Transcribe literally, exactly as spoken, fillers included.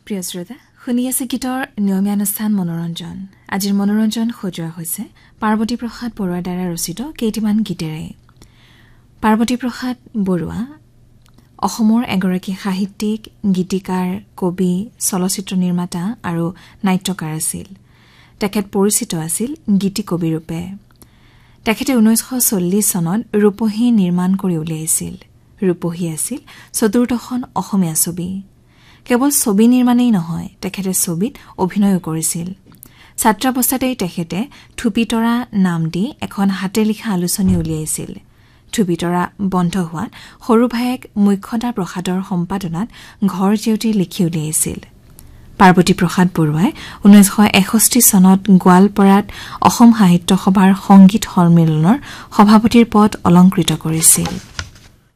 প্ৰিয় শ্ৰোতা শুনি আছে গীতৰ নিয়মীয়া অনুষ্ঠান মনোৰঞ্জন আজিৰ মনোৰঞ্জন সজোৱা হৈছে পাৰ্বতী প্ৰসাদ বৰুৱাৰ দ্বাৰা ৰচিত কেইটিমান গীতেৰে পাৰ্বতী প্ৰসাদ বৰুৱা অসমৰ এগৰাকী সাহিত্যিক গীতিকাৰ কবি চলচ্চিত্ৰ নিৰ্মাতা আৰু নাট্যকাৰ আছিল তেখেত পৰিচিত আছিল গীতি কবি ৰূপে তেখেতে ঊনৈশ চল্লিশ চনত ৰূপহী নিৰ্মাণ কৰি উলিয়াইছিল ৰূপহী আছিল চতুৰ্থখন অসমীয়া ছবি কেৱল ছবি নিৰ্মাণেই নহয় তেখেতে ছবিত অভিনয়ও কৰিছিল ছাত্ৰাৱস্থাতেই তেখেতে থুপিতৰা নাম দি এখন হাতে লিখা আলোচনী উলিয়াইছিল থুপিতৰা বন্ধ হোৱাত সৰু ভায়েক মুখ্যদা প্ৰসাদৰ সম্পাদনাত ঘৰ জিউতি লিখি উলিয়াইছিল পাৰ্বতী প্ৰসাদ বৰুৱাই ঊনৈশ এষষ্ঠি চনত গোৱালপাৰাত অসম সাহিত্য সভাৰ সংগীত সন্মিলনৰ সভাপতিৰ পদ অলংকৃত কৰিছিল